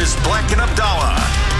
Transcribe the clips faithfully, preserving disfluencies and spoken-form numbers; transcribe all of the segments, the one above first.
Here's Black and Abdallah.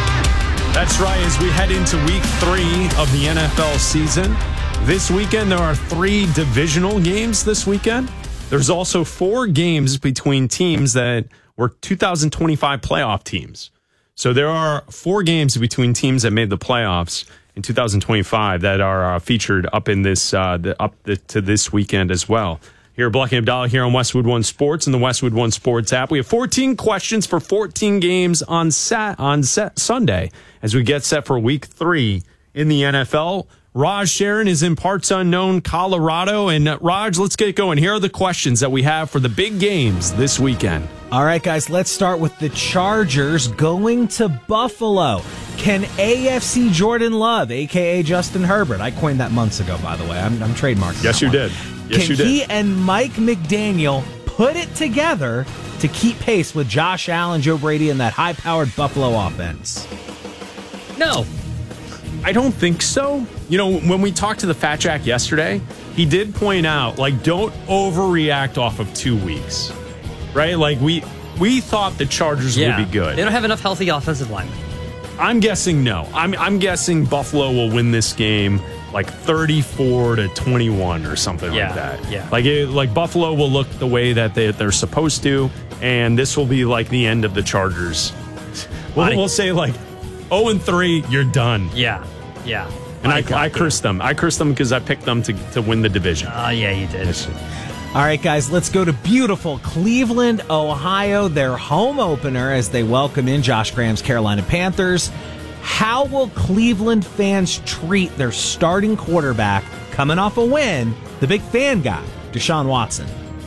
That's right. As we head into week three of the N F L season, this weekend there are three divisional games this weekend. There's also four games between teams that were two thousand twenty-five playoff teams. So there are four games between teams that made the playoffs in two thousand twenty-five that are uh, featured up in this uh, the, up the, to this weekend as well. Here, Black and Abdallah here on Westwood One Sports and the Westwood One Sports app. We have fourteen questions for fourteen games on sat on set Sunday as we get set for week three in the N F L. Raj Sharon is in parts unknown Colorado. And uh, Raj, let's get going. Here are the questions that we have for the big games this weekend. All right, guys, let's start with the Chargers going to Buffalo. Can A F C Jordan Love, a k a. Justin Herbert, I coined that months ago, by the way. I'm, I'm trademarking Yes, that you one. did. Yes, Can you did. he and Mike McDaniel put it together to keep pace with Josh Allen, Joe Brady, and that high-powered Buffalo offense? No. I don't think so. You know, when we talked to the Fat Jack yesterday, he did point out, like, don't overreact off of two weeks, right? Like, we we thought the Chargers Yeah. would be good. They don't have enough healthy offensive linemen. I'm guessing no. I'm I'm guessing Buffalo will win this game like thirty-four to twenty-one or something Yeah, like that. yeah. Like it, like Buffalo will look the way that they they're supposed to, and this will be like the end of the Chargers. We'll, Body- we'll say like oh and three, you're done. Yeah, yeah. And I, Body I clock, cursed them. I cursed them because I picked them to, to win the division. Oh, yeah, you did. All right, guys, let's go to beautiful Cleveland, Ohio, their home opener as they welcome in Josh Graham's Carolina Panthers. How will Cleveland fans treat their starting quarterback coming off a win, the big fan guy, Deshaun Watson?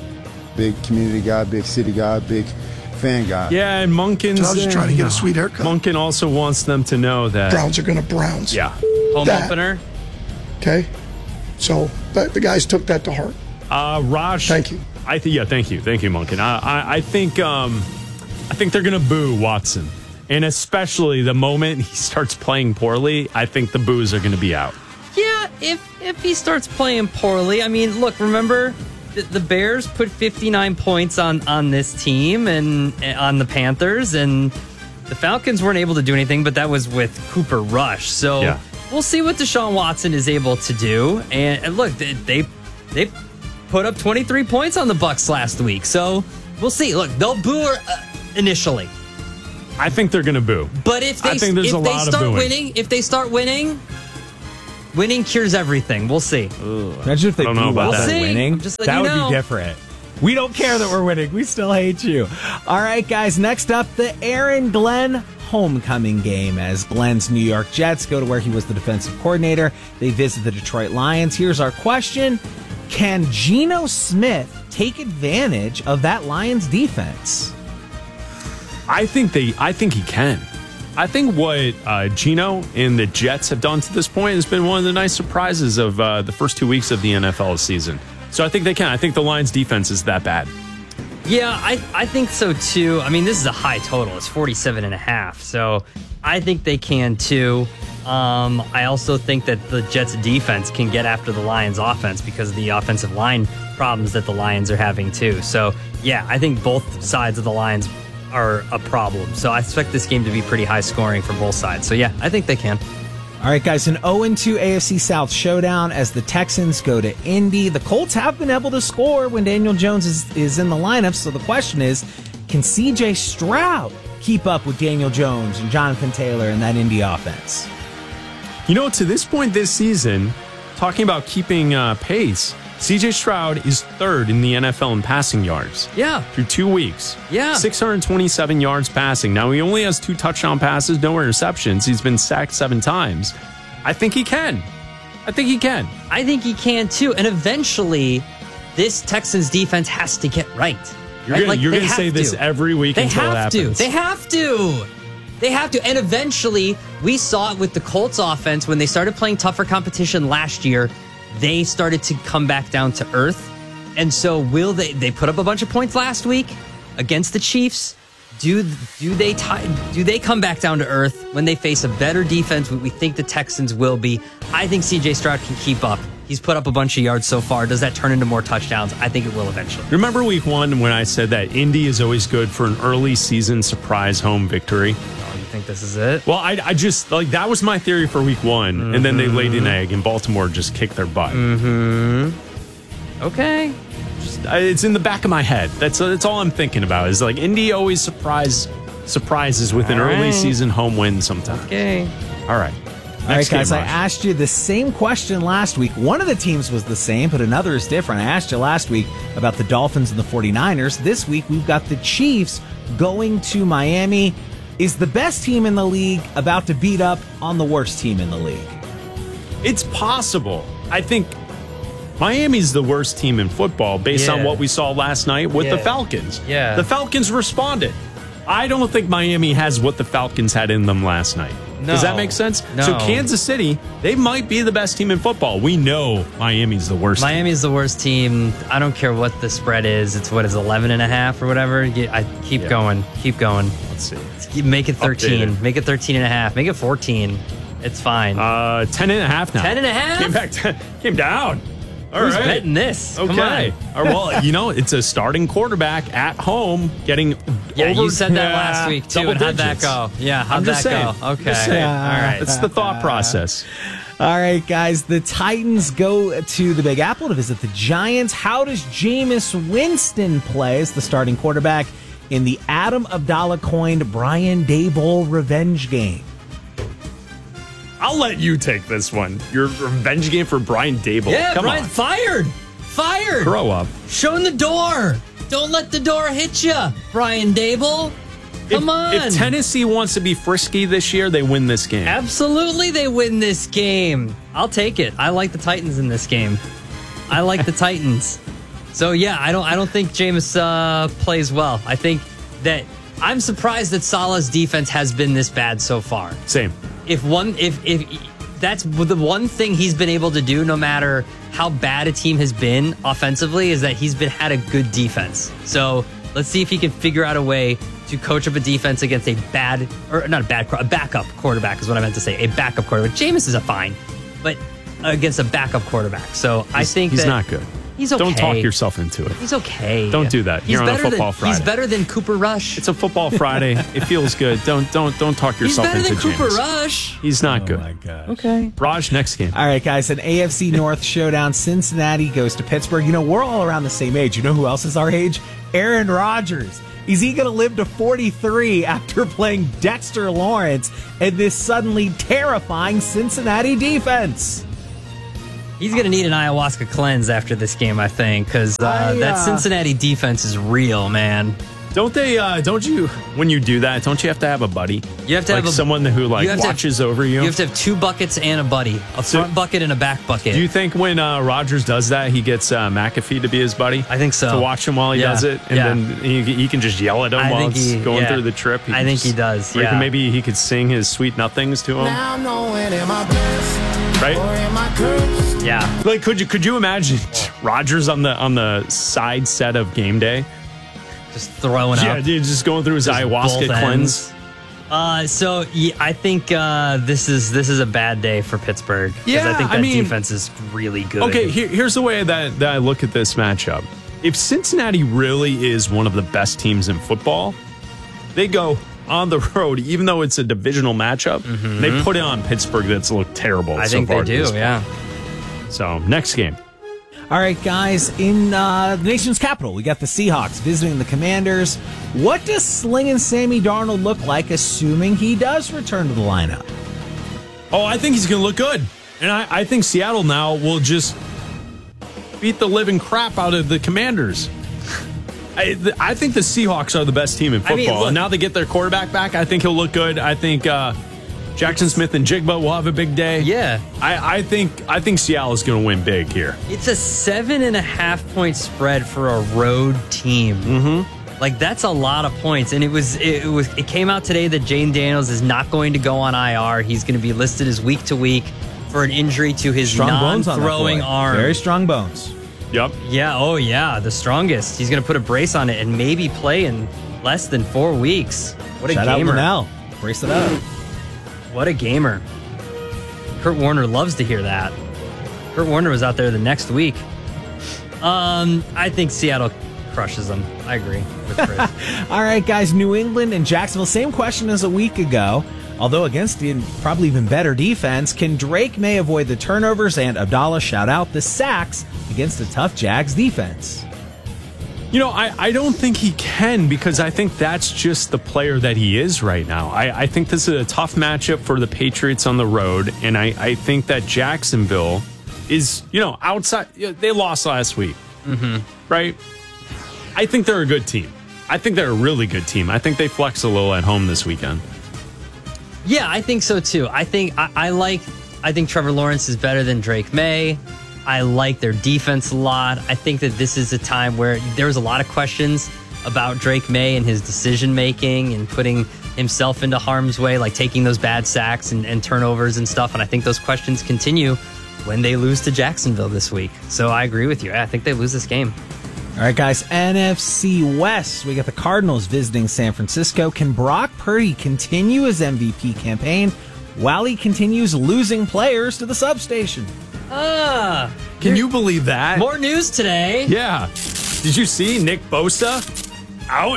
Big community guy, big city guy, big fan guy. Yeah, and Munkin's So I was just trying to get a sweet haircut. Munkin also wants them to know that Browns are going to Browns. Yeah. Home That- opener. Okay? So the, the guys took that to heart. Uh, Raj, Thank you. I think yeah, thank you, thank you, Munkin. I, I, I think um, I think they're gonna boo Watson, and especially the moment he starts playing poorly, I think the boos are gonna be out. Yeah, if if he starts playing poorly, I mean, look, remember the, the Bears put fifty-nine points on on this team and, and on the Panthers, and the Falcons weren't able to do anything, but that was with Cooper Rush. So Yeah. we'll see what Deshaun Watson is able to do. And, and look, they, they they put up twenty-three points on the Bucs last week, so we'll see. Look, they'll boo her, uh, initially. I think they're gonna boo. But if they I think there's if a they lot of start booing. winning, if they start winning, winning cures everything. We'll see. Imagine if they I don't know do about well that. at See? winning. I'm just letting That you would know. be different. We don't care that we're winning. We still hate you. All right, guys. Next up, the Aaron Glenn homecoming game as Glenn's New York Jets go to where he was the defensive coordinator. They visit the Detroit Lions. Here's our question. Can Geno Smith take advantage of that Lions defense? I think they. I think he can. I think what uh, Geno and the Jets have done to this point has been one of the nice surprises of uh, the first two weeks of the N F L season. So I think they can. I think the Lions defense is that bad. Yeah, I, I think so too. I mean, this is a high total. It's forty-seven and a half. So I think they can too. Um, I also think that the Jets defense can get after the Lions offense because of the offensive line problems that the Lions are having too. So yeah, I think both sides of the Lions are a problem. So I expect this game to be pretty high scoring for both sides. So yeah, I think they can. All right, guys, an oh and two A F C South showdown as the Texans go to Indy. The Colts have been able to score when Daniel Jones is, is in the lineup, so the question is, can C J Stroud keep up with Daniel Jones and Jonathan Taylor and that Indy offense? You know, to this point this season, talking about keeping uh, pace, C J Stroud is third in the N F L in passing yards. Yeah. Through two weeks. Yeah. six hundred twenty-seven yards passing. Now, he only has two touchdown passes, no interceptions. He's been sacked seven times. I think he can. I think he can. I think he can too. And eventually, this Texans defense has to get right. You're right? gonna, Like, you're they gonna have say this to. every week They until it have to. happens. They have to. They have to. And eventually, we saw it with the Colts offense when they started playing tougher competition last year. They started to come back down to earth. And so will they they put up a bunch of points last week against the Chiefs? Do do they tie, do they come back down to earth when they face a better defense? What we think the Texans will be. I think C J Stroud can keep up. He's put up a bunch of yards so far. Does that turn into more touchdowns? I think it will eventually. Remember week one when I said that Indy is always good for an early season surprise home victory? Oh, you think this is it? Well, I, I just, like, that was my theory for week one. Mm-hmm. And then they laid an egg and Baltimore just kicked their butt. Mm-hmm. Okay. Just, I, it's in the back of my head. That's, that's all I'm thinking about is like Indy always surprise surprises with an all early right. season home win sometimes. Okay. All right. All right, guys, game, I asked you the same question last week. One of the teams was the same, but another is different. I asked you last week about the Dolphins and the forty-niners. This week, we've got the Chiefs going to Miami. Is the best team in the league about to beat up on the worst team in the league? It's possible. I think Miami's the worst team in football based Yeah. on what we saw last night with Yeah. the Falcons. Yeah. The Falcons responded. I don't think Miami has what the Falcons had in them last night. Does that No. make sense? No. So Kansas City, they might be the best team in football. We know Miami's the worst. Miami's the worst team. I don't care what the spread is. It's what is eleven and a half or whatever. You- I keep Yeah. going. Keep going. team. Let's see. You Make it thirteen. Updated. Make it thirteen and a half. Make it fourteen. It's fine. Uh, ten and a half now. ten and a half? Came back. To, came down. All Who's right. betting this? Come Okay. on. Or, well, you know, it's a starting quarterback at home getting. Yeah, over, you said that yeah, last week too. double And how'd that digits. go? Yeah, how'd I'm that just saying. go? I'm Okay. just saying. All right. That's the thought process. All right, guys, the Titans go to the Big Apple to visit the Giants. How does Jameis Winston play as the starting quarterback in the Adam Abdallah-coined Brian Daboll revenge game? I'll let you take this one. Your revenge game for Brian Daboll. Yeah, Come Brian, on. fired. Fired. Grow up. Show him the door. Don't let the door hit you, Brian Daboll. Come if, on. If Tennessee wants to be frisky this year, they win this game. Absolutely, they win this game. I'll take it. I like the Titans in this game. I like the Titans. So yeah, I don't. I don't think Jameis uh, plays well. I think that I'm surprised that Salah's defense has been this bad so far. Same. If one, if if that's the one thing he's been able to do, no matter how bad a team has been offensively, is that he's been had a good defense. So let's see if he can figure out a way to coach up a defense against a bad, or not a bad, a backup quarterback is what I meant to say. A backup quarterback. Jameis is a fine, but against a backup quarterback. So I He's- think he's that not good. He's okay. Don't talk yourself into it. He's okay. Don't do that. He's You're on a better than- football Friday. He's better than Cooper Rush. It's a football Friday. It feels good. Don't don't don't talk He's yourself better into than Cooper Jameis. Rush. He's not good. gosh. Okay. Raj, next game. All right, guys, an A F C North showdown. Cincinnati goes to Pittsburgh. You know, we're all around the same age. You know who else is our age? Aaron Rodgers. Is he going to live to forty-three after playing Dexter Lawrence and this suddenly terrifying Cincinnati defense? He's going to need an ayahuasca cleanse after this game, I think, because uh, I, uh, that Cincinnati defense is real, man. Don't they? Uh, don't you? When you do that, don't you have to have a buddy? You have to like have a, someone who like you have to have- watches over you. You have to have two buckets and a buddy, a So- front bucket and a back bucket. Do you think when uh, Rogers does that, he gets uh, McAfee to be his buddy? I think so. To watch him while he Yeah. does it, and Yeah. then he, he can just yell at him I while think it's he- going yeah. through the trip. I can think just- he does, or he can- yeah. maybe he could sing his sweet nothings to him, Now I'm knowing am I blessed right? or am I cursed? yeah. Like, could you could you imagine Rogers on the on the side set of game day? Just throwing Yeah, up. dude, just going through his Just ayahuasca both cleanse. ends. Uh, so yeah, I think uh, this is this is a bad day for Pittsburgh. 'cause Yeah, I think I that mean- defense is really good. Okay, here, here's the way that, that I look at this matchup. If Cincinnati really is one of the best teams in football, they go on the road, even though it's a divisional matchup, they put it on Pittsburgh that's looked terrible I so think far they at do. this point. Yeah. So, next game. All right, guys, in uh, the nation's capital, we got the Seahawks visiting the Commanders. What does Slingin' Sammy Darnold look like, assuming he does return to the lineup? Oh, I think he's going to look good. And I, I think Seattle now will just beat the living crap out of the Commanders. I, th- I think the Seahawks are the best team in I football. mean, look- and now they get their quarterback back. I think he'll look good. I think uh, Jackson Smith and Jigba will have a big day. Yeah. I, I think I think Seattle is going to win big here. It's a seven and a half point spread for a road team. Mm-hmm. Like that's a lot of points, and it was it, was it came out today that Jane Daniels is not going to go on I R. He's going to be listed as week to week for an injury to his Strong bones on that non-throwing boy. arm. Very strong bones. Yep. Yeah. Oh yeah, the strongest. He's going to put a brace on it and maybe play in less than four weeks. What a Shout out gamer! Linnell. Brace it up. What a gamer! Kurt Warner loves to hear that. Kurt Warner was out there the next week. Um, I think Seattle crushes them. I agree with Chris. All right, guys, New England and Jacksonville, same question as a week ago. Although against the probably even better defense, can Drake May avoid the turnovers and Abdallah shout out the sacks against a tough Jags defense? You know, I, I don't think he can because I think that's just the player that he is right now. I, I think this is a tough matchup for the Patriots on the road, and I, I think that Jacksonville is, you know, outside. They lost last week, Mm-hmm. right? I think they're a good team. I think they're a really good team. I think they flex a little at home this weekend. Yeah, I think so too. I think I, I like. I think Trevor Lawrence is better than Drake May. I like their defense a lot. I think that this is a time where there was a lot of questions about Drake May and his decision making and putting himself into harm's way, like taking those bad sacks and, and turnovers and stuff. And I think those questions continue when they lose to Jacksonville this week. So I agree with you. I think they lose this game. All right, guys, N F C West. We got the Cardinals visiting San Francisco. Can Brock Purdy continue his M V P campaign while he continues losing players to the substation? Ah, Can you believe that? more news today. Yeah. Did you see Nick Bosa out?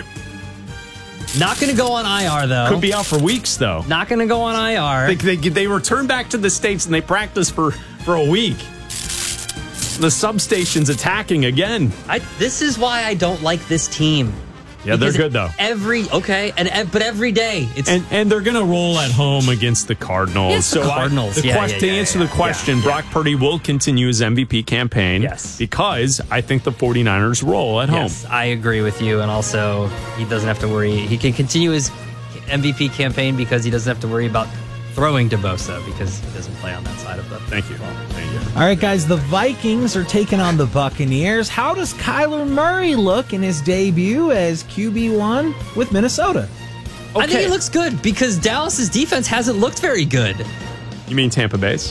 Not going to go on I R though. Could be out for weeks, though. Not going to go on I R. They, they, they return back to the States and they practice for, for a week. The substation's attacking again. I, this is why I don't like this team. Yeah, they're Because good, though. Every okay, and ev- but every day it's And and they're going to roll at home against the Cardinals. Yes, the so I- Cardinals. the Yeah, quest- yeah, to yeah, answer yeah, the question, yeah, Brock Purdy will continue his M V P campaign. Yes. Because I think the 49ers roll at yes, I agree with you, and also he doesn't have to worry. He can continue his M V P campaign because he doesn't have to worry about throwing to Bosa because he doesn't play on that side of the. home. Thank you. Thank you. All right, guys, the Vikings are taking on the Buccaneers. How does Kyler Murray look in his debut as Q B one with Minnesota? I think he looks good because Dallas's defense hasn't looked very good. You mean Tampa Bay's?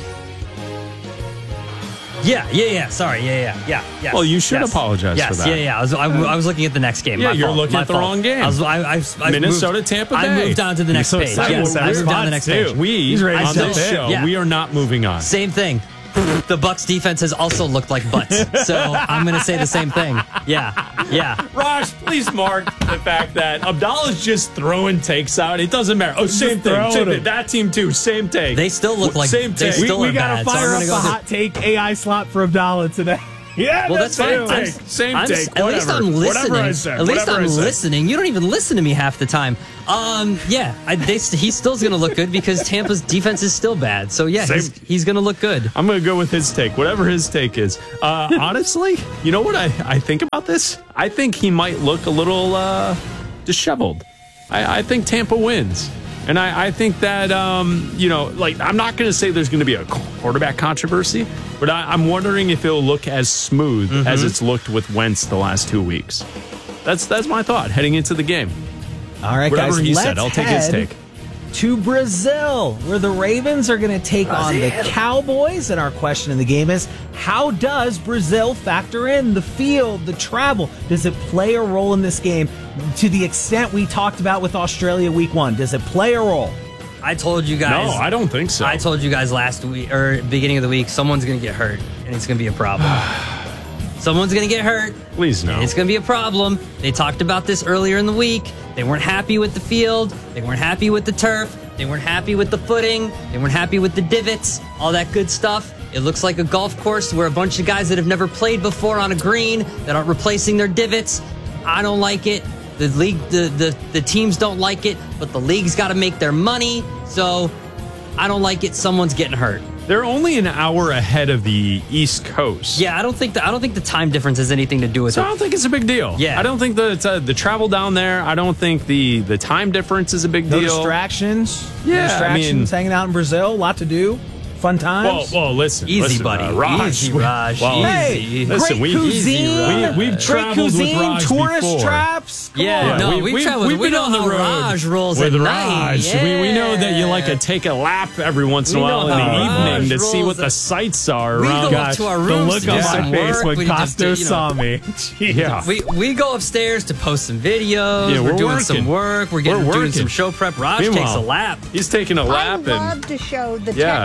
Yeah, yeah, yeah. Sorry, yeah, yeah, yeah. Yes, Well, you should yes, apologize yes, for that. Yeah, yeah. I was, I, I was looking at the next game. Yeah, My you're fault, looking my at the fault. wrong game. I was, I, I, I Minnesota, moved, Tampa I Bay. moved on to the next So page. excited. Yes, I We're moved on to the next page. We He's ready to on this jump in. show, Yeah. we are not moving on. Same thing. The Bucks defense has also looked like butts. So I'm going to say the same thing. Yeah, yeah. Raj, please mark the fact that Abdallah's just throwing takes out. It doesn't matter. Oh, same thing. throwing Same them. thing. That team too. Same take. They still look like same they take. still we are gotta bad. So fire I'm up gonna the go hot take A I slot for Abdallah today. Yeah, Well, that's fine. Same I'm, take. Same I'm, take. At least Whatever. I'm listening. Whatever I said. At least Whatever I'm I said. listening. You don't even listen to me half the time. Um, yeah, I, they, he's still going to look good because Tampa's defense is still bad. So yeah, Same. he's, he's going to look good. I'm going to go with his take, whatever his take is. Uh, honestly, you know what I, I think about this? I think he might look a little uh, disheveled. I, I think Tampa wins. And I, I think that, um, you know, like, I'm not going to say there's going to be a quarterback controversy, but I, I'm wondering if it'll look as smooth Mm-hmm. as it's looked with Wentz the last two weeks. That's that's my thought heading into the game. All right, Whatever guys, he let's said, I'll take his head take. to Brazil, where the Ravens are going to take on the Cowboys. And our question in the game is, how does Brazil factor in the field, the travel? Does it play a role in this game to the extent we talked about with Australia week one? Does it play a role? I told you No, guys. I don't think so. I told you guys last week or beginning of the week, someone's going to get hurt, and it's going to be a problem. Someone's going to get hurt. Please no. It's going to be a problem. They talked about this earlier in the week. They weren't happy with the field. They weren't happy with the turf. They weren't happy with the footing. They weren't happy with the divots, all that good stuff. It looks like a golf course where a bunch of guys that have never played before on a green that are replacing their divots. I don't like it. The league, the, the, the teams don't like it, but the league's got to make their money. So I don't like it. Someone's getting hurt. They're only an hour ahead of the East Coast. Yeah, I don't think the, I don't think the time difference has anything to do with So I it. don't think it's a big deal. Yeah. I don't think the uh, the travel down there. I don't think the the time difference is a big No deal. distractions. No Yeah, I distractions. mean- hanging out in Brazil. A lot to do. Fun Well, times. well, listen, Easy, listen, buddy. uh, Raj, Easy, we- Raj. well, Hey, Easy. listen, great we- cuisine. we- we've great traveled with cuisine, Raj tourist before. traps. Come Yeah, on. no, we've traveled- we been know on the how road Raj rolls with at Raj. night. We, we know that you like to Yeah. take a lap every once in a We while know in the how evening Raj to see rolls what the at- sights are We around. go up to our the rooms look to on do my some face work. when We just Costa do, you know, saw me. Yeah. We we go upstairs to post some videos. Yeah, we're, we're doing working. some work. We're getting We're doing working. some show prep. Raj takes a Meanwhile, lap. He's taking a I lap love and to show the Yeah, I texture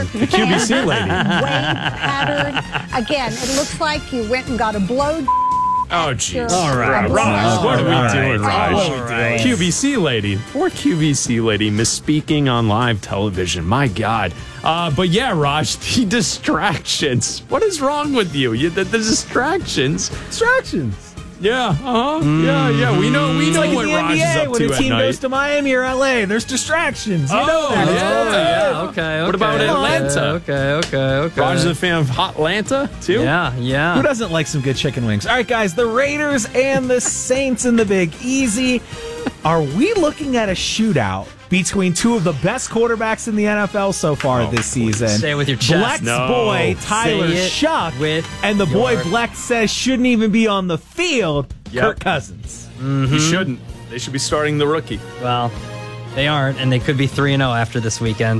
pattern. The Q B C lady. Wave pattern. Again, it looks like you went and got a blow. Oh, jeez. All right, Raj, what are we All doing, right. Raj? All right. Q B C lady. Poor Q B C lady misspeaking on live television. My God. Uh, but yeah, Raj, the distractions. What is wrong with you? you the, the distractions. Distractions. Yeah, uh-huh. Yeah, yeah. We know we It's know like in what the Raj N B A is up when to a at team night. goes to Miami or L A. There's distractions. You know Oh, that. It's yeah, all yeah. good. Okay, okay. What about Atlanta? Okay, okay, okay. Raj is a fan of Hotlanta, too? Yeah, yeah. Who doesn't like some good chicken wings? All right, guys, the Raiders and the Saints in the Big Easy. Are we looking at a shootout between two of the best quarterbacks in the N F L so far Oh, this season? Say it with your chest. Bleck's No. boy, Tyler Say it Shuck, with and the boy your- Bleck says shouldn't even be on the field, Yep. Kirk Cousins. He shouldn't. They should be starting the rookie. Well, they aren't, and they could be three and zero after this weekend.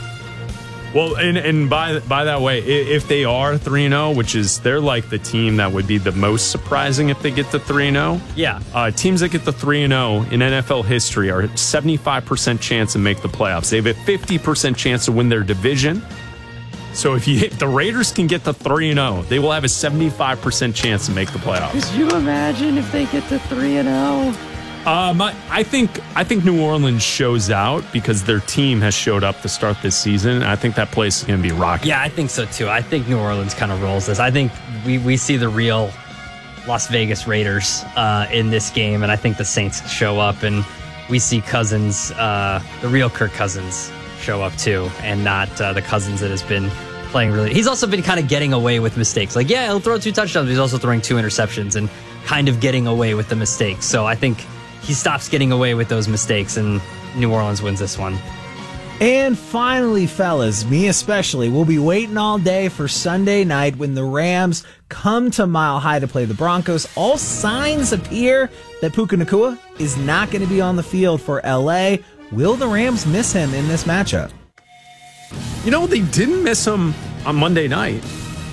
Well, and, and by by that way, i- if they are three and zero, which is they're like the team that would be the most surprising if they get to three and zero. Yeah. Uh, teams that get to three and zero in N F L history are seventy-five percent chance to make the playoffs. They have a fifty percent chance to win their division. So if you if the Raiders can get to three and zero, they will have a seventy-five percent chance to make the playoffs. Could you imagine if they get to three and zero? Um, I, I think I think New Orleans shows out because their team has showed up to start this season. I think that place is going to be rocking. Yeah, I think so too. I think New Orleans kind of rolls this. I think we, we see the real Las Vegas Raiders uh, in this game, and I think the Saints show up, and we see Cousins, uh, the real Kirk Cousins, show up too, and not uh, the Cousins that has been playing really. He's also been kind of getting away with mistakes. Like, yeah, he'll throw two touchdowns, but he's also throwing two interceptions and kind of getting away with the mistakes. So I think he stops getting away with those mistakes, and New Orleans wins this one. And finally, fellas, me especially, we'll be waiting all day for Sunday night when the Rams come to Mile High to play the Broncos. All signs appear that Puka Nacua is not going to be on the field for L A. Will the Rams miss him in this matchup? You know, they didn't miss him on Monday night.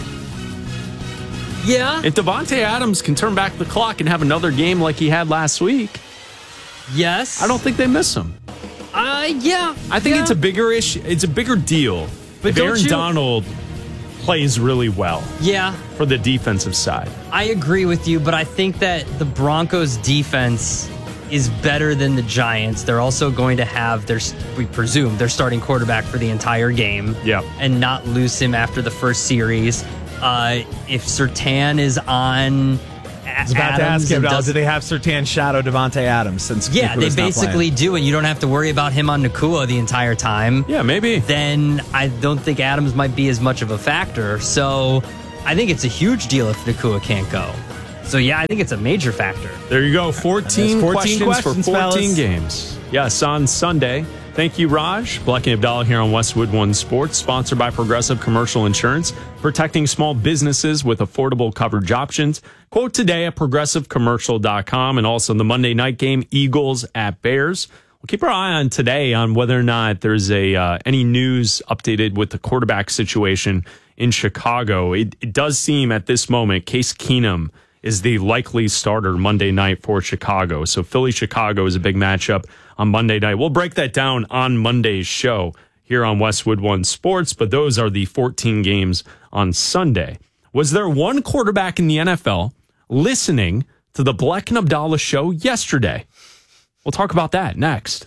Yeah. If Devontae Adams can turn back the clock and have another game like he had last week, Yes. I don't think they miss him. Uh, yeah. I think yeah. it's a bigger issue. It's a bigger deal. But if don't Aaron you- Donald plays really well Yeah. for the defensive side. I agree with you, but I think that the Broncos defense is better than the Giants. They're also going to have their, we presume, their starting quarterback for the entire game. Yeah. And not lose him after the first series. Uh, if Surtain is on I was about to ask him, do they have Surtain shadow Devontae Adams since Yeah, they Nakua's not basically playing? do, and you don't have to worry about him on Nakua the entire time. Yeah, maybe. Then I don't think Adams might be as much of a factor. So I think it's a huge deal if Nakua can't go. So yeah, I think it's a major factor. There you go. fourteen, There's fourteen questions, questions, for fourteen fellas. games. Yes, on Sunday. Thank you, Raj. Black and Abdallah here on Westwood One Sports, sponsored by Progressive Commercial Insurance, protecting small businesses with affordable coverage options. Quote today at progressive commercial dot com, and also the Monday night game, Eagles at Bears. We'll keep our eye on today on whether or not there's a uh, any news updated with the quarterback situation in Chicago. It, it does seem at this moment Case Keenum is the likely starter Monday night for Chicago. So Philly-Chicago is a big matchup on Monday night. We'll break that down on Monday's show here on Westwood One Sports, but those are the fourteen games on Sunday. Was there one quarterback in the N F L listening to the Bleck and Abdallah show yesterday? We'll talk about that next.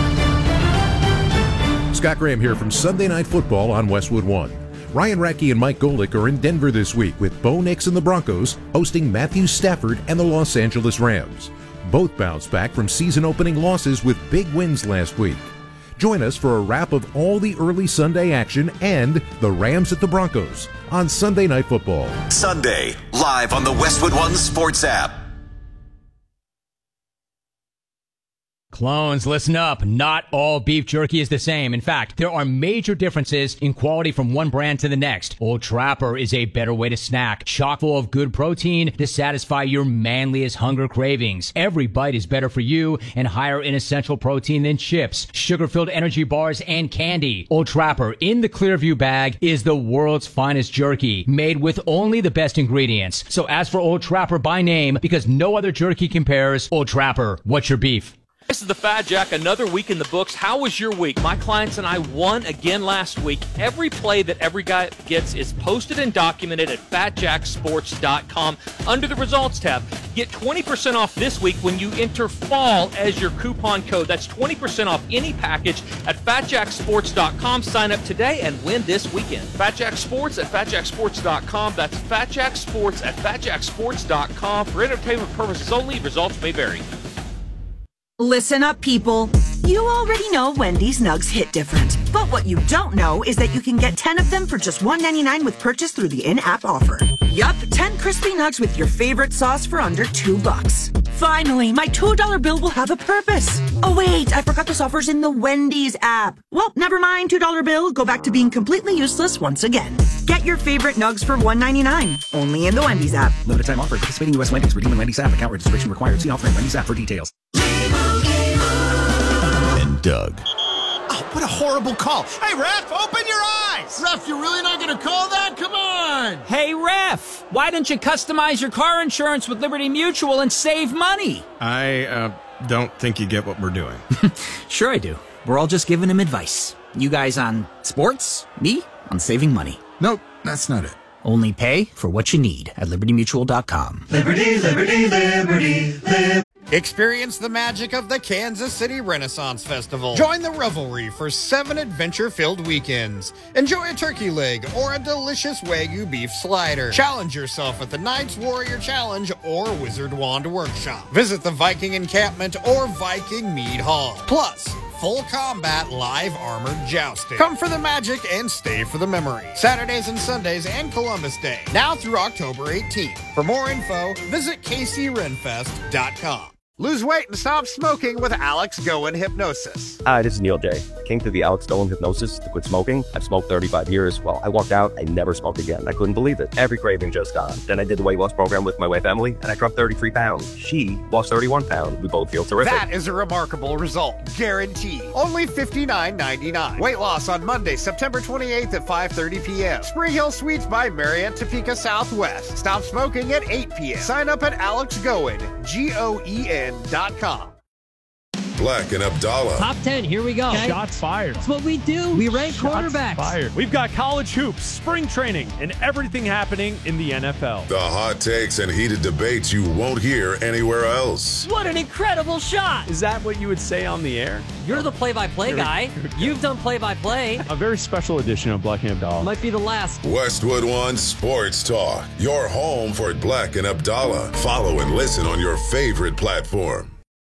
Scott Graham here from Sunday Night Football on Westwood One. Ryan Radke and Mike Golick are in Denver this week with Bo Nix and the Broncos hosting Matthew Stafford and the Los Angeles Rams. Both bounced back from season-opening losses with big wins last week. Join us for a wrap of all the early Sunday action and the Rams at the Broncos on Sunday Night Football. Sunday, live on the Westwood One Sports app. Clones, listen up. Not all beef jerky is the same. In fact, there are major differences in quality from one brand to the next. Old Trapper is a better way to snack, chock full of good protein to satisfy your manliest hunger cravings. Every bite is better for you and higher in essential protein than chips, sugar-filled energy bars, and candy. Old Trapper in the Clearview bag is the world's finest jerky, made with only the best ingredients. So ask for Old Trapper by name because no other jerky compares. Old Trapper, what's your beef? This is the Fat Jack, another week in the books. How was your week? My clients and I won again last week. Every play that every guy gets is posted and documented at fat jack sports dot com under the results tab. Get twenty percent off this week when you enter fall as your coupon code. That's twenty percent off any package at fat jack sports dot com. Sign up today and win this weekend. Fat Jack Sports at fat jack sports dot com. That's Fat Jack Sports at fat jack sports dot com. For entertainment purposes only, results may vary. Listen up, people. You already know Wendy's Nugs hit different. But what you don't know is that you can get ten of them for just one ninety-nine with purchase through the in-app offer. Yup, ten crispy nugs with your favorite sauce for under two bucks. Finally, my two dollar bill will have a purpose. Oh wait, I forgot this offer's in the Wendy's app. Well, never mind, two dollar bill. Go back to being completely useless once again. Get your favorite nugs for one ninety-nine. Only in the Wendy's app. Limited time offer. Participating U S Wendy's. Redeem in Wendy's app. Account registration required. See offer in Wendy's app for details. And Doug. Oh, what a horrible call. Hey, ref, open your eyes. Ref, you're really not going to call that? Come on. Hey, ref, why don't you customize your car insurance with Liberty Mutual and save money? I uh, don't think you get what we're doing. Sure I do. We're all just giving him advice. You guys on sports, me on saving money. Nope, that's not it. Only pay for what you need at liberty mutual dot com. Liberty, liberty, liberty, liberty. Experience the magic of the Kansas City Renaissance Festival. Join the revelry for seven adventure-filled weekends. Enjoy a turkey leg or a delicious Wagyu beef slider. Challenge yourself at the Knights Warrior Challenge or Wizard Wand Workshop. Visit the Viking Encampment or Viking Mead Hall. Plus, full combat live armored jousting. Come for the magic and stay for the memory. Saturdays and Sundays and Columbus Day. Now through October eighteenth. For more info, visit k c renfest dot com. Lose weight and stop smoking with Alex Goen Hypnosis. Hi, this is Neil J. Came to the Alex Goen Hypnosis to quit smoking. I've smoked thirty-five years. Well, I walked out, I never smoked again. I couldn't believe it. Every craving just gone. Then I did the weight loss program with my wife Emily, and I dropped thirty-three pounds. She lost thirty-one pounds. We both feel terrific. That is a remarkable result. Guaranteed. Only fifty-nine ninety-nine. Weight loss on Monday, September twenty-eighth at five thirty p.m. Spring Hill Suites by Marriott Topeka Southwest. Stop smoking at eight p.m. Sign up at Alex Goen, G O E N dot com. Black and Abdallah. Top ten, here we go. Okay. Shots fired. That's what we do. We rank Shots quarterbacks. Fired. We've got college hoops, spring training, and everything happening in the N F L. The hot takes and heated debates you won't hear anywhere else. What an incredible shot. Is that what you would say on the air? You're the play-by-play guy. You've done play-by-play. A very special edition of Black and Abdallah. Might be the last. Westwood One Sports Talk. Your home for Black and Abdallah. Follow and listen on your favorite platform.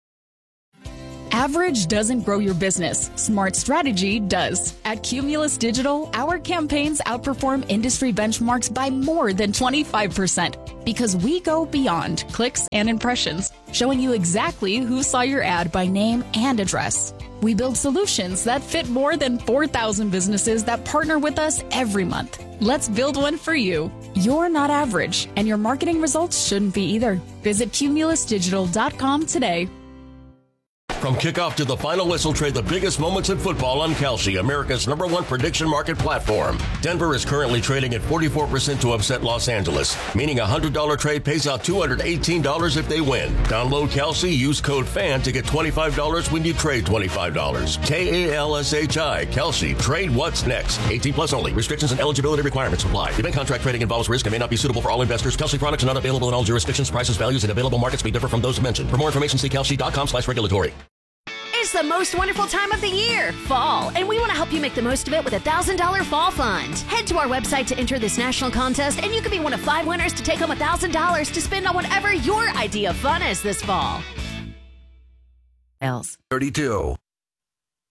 Average doesn't grow your business. Smart strategy does. At Cumulus Digital, our campaigns outperform industry benchmarks by more than twenty-five percent because we go beyond clicks and impressions, showing you exactly who saw your ad by name and address. We build solutions that fit more than four thousand businesses that partner with us every month. Let's build one for you. You're not average, and your marketing results shouldn't be either. Visit cumulus digital dot com today. From kickoff to the final whistle, trade the biggest moments in football on Kalshi, America's number one prediction market platform. Denver is currently trading at forty-four percent to upset Los Angeles, meaning a one hundred dollars trade pays out two hundred eighteen dollars if they win. Download Kalshi, use code FAN to get twenty-five dollars when you trade twenty-five dollars. K A L S H I, Kalshi. Trade what's next. eighteen plus only. Restrictions and eligibility requirements apply. Event contract trading involves risk and may not be suitable for all investors. Kalshi products are not available in all jurisdictions. Prices, values, and available markets may differ from those mentioned. For more information, see kalshi dot com slash regulatory. It's the most wonderful time of the year, fall, and we want to help you make the most of it with a one thousand dollars Fall Fund. Head to our website to enter this national contest, and you could be one of five winners to take home one thousand dollars to spend on whatever your idea of fun is this fall. Else. thirty-two.